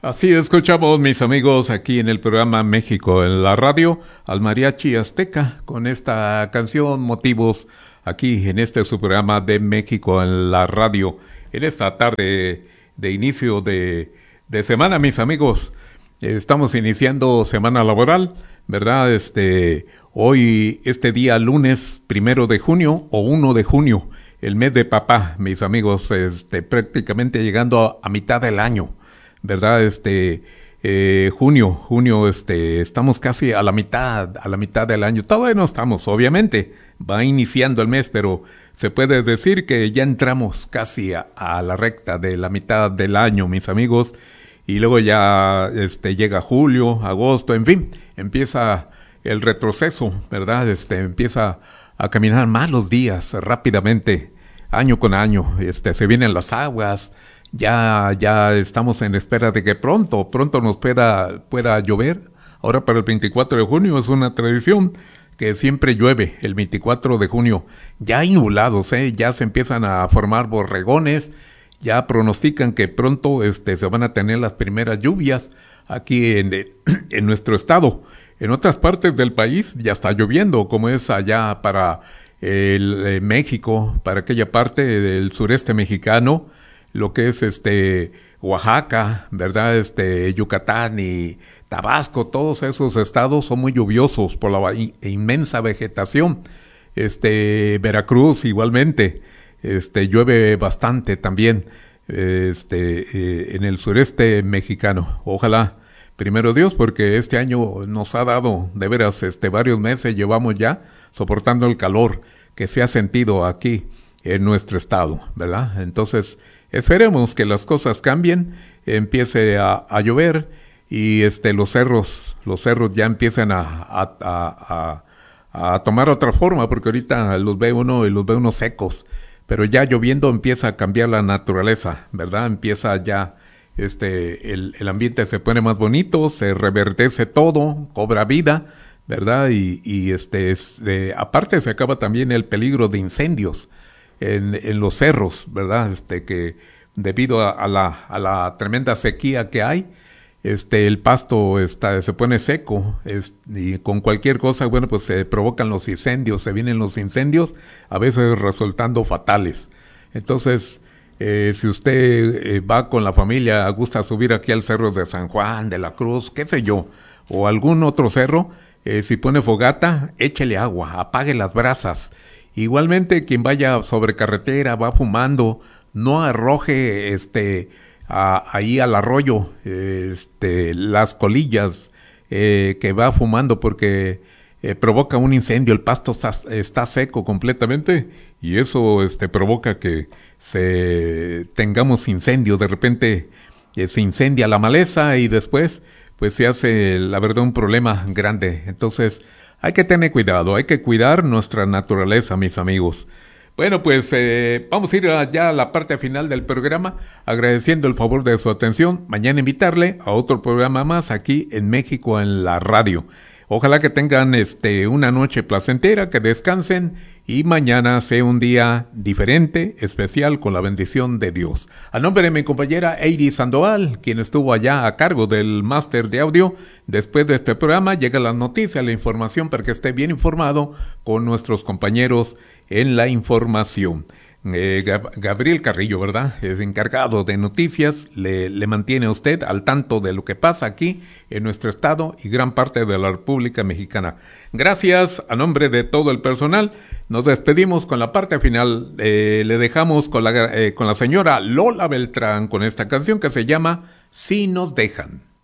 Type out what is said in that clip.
Así escuchamos, mis amigos, aquí en el programa México en la radio, al Mariachi Azteca, con esta canción Motivos, aquí en este su programa de México en la radio, en esta tarde de inicio de semana, mis amigos. Estamos iniciando semana laboral, ¿verdad? Hoy, este día lunes 1 o 1 de junio, el mes de papá, mis amigos, prácticamente llegando a mitad del año, ¿verdad? Junio, estamos casi a la mitad del año. Todavía no estamos, obviamente, va iniciando el mes, pero se puede decir que ya entramos casi a la recta de la mitad del año, mis amigos, y luego ya, llega julio, agosto, en fin, empieza el retroceso, ¿verdad? Empieza a caminar más los días rápidamente, año con año, se vienen las aguas. Ya estamos en espera de que pronto nos pueda llover. Ahora para el 24 de junio es una tradición que siempre llueve el 24 de junio. Ya hay nublados, ya se empiezan a formar borregones, ya pronostican que pronto se van a tener las primeras lluvias aquí en nuestro estado. En otras partes del país ya está lloviendo, como es allá para México, para aquella parte del sureste mexicano, lo que es Oaxaca, ¿verdad? Yucatán y Tabasco, todos esos estados son muy lluviosos por la inmensa vegetación. Veracruz igualmente, llueve bastante también, en el sureste mexicano. Ojalá, primero Dios, porque este año nos ha dado, de veras, varios meses llevamos ya soportando el calor que se ha sentido aquí en nuestro estado, ¿verdad? Entonces, esperemos que las cosas cambien, empiece a llover y los cerros ya empiezan a tomar otra forma, porque ahorita los ve uno secos, pero ya lloviendo empieza a cambiar la naturaleza, ¿verdad? Empieza ya el ambiente se pone más bonito, se reverdece todo, cobra vida, ¿verdad? Y aparte se acaba también el peligro de incendios en los cerros, ¿verdad? Que debido a la tremenda sequía que hay, el pasto se pone seco, y con cualquier cosa, bueno, pues se provocan los incendios, se vienen los incendios, a veces resultando fatales. Entonces, si usted va con la familia, gusta subir aquí al cerro de San Juan, de la Cruz, qué sé yo, o algún otro cerro, si pone fogata, échele agua, apague las brasas. Igualmente, quien vaya sobre carretera, va fumando, no arroje ahí al arroyo las colillas que va fumando, porque provoca un incendio. El pasto está seco completamente y eso provoca que tengamos incendios. De repente se incendia la maleza y después pues se hace, la verdad, un problema grande. Entonces hay que tener cuidado, hay que cuidar nuestra naturaleza, mis amigos. Bueno, pues vamos a ir ya a la parte final del programa, agradeciendo el favor de su atención. Mañana invitarle a otro programa más aquí en México en la radio. Ojalá que tengan una noche placentera, que descansen y mañana sea un día diferente, especial, con la bendición de Dios. A nombre de mi compañera Eiri Sandoval, quien estuvo allá a cargo del máster de audio, después de este programa llega la noticia, la información, para que esté bien informado con nuestros compañeros en la información. Gabriel Carrillo, ¿verdad? Es encargado de noticias, le mantiene a usted al tanto de lo que pasa aquí en nuestro estado y gran parte de la República Mexicana. Gracias, a nombre de todo el personal, nos despedimos con la parte final. Le dejamos con la señora Lola Beltrán con esta canción que se llama Si nos dejan.